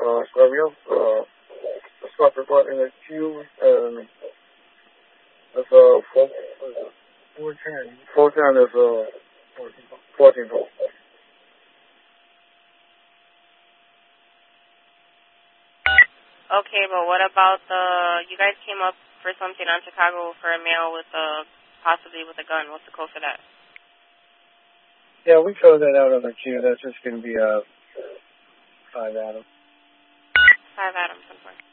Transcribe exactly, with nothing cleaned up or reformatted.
uh, Scorpio, uh, Scorpio report in the queue, and it's, uh, four, four ten. four ten is, uh, fourteen votes. Okay, but what about the, you guys came up for something on Chicago for a male with a, possibly with a gun. What's the code for that? Yeah, we code that out on the queue. That's just going to be, uh, five Adam. Five Adam, something.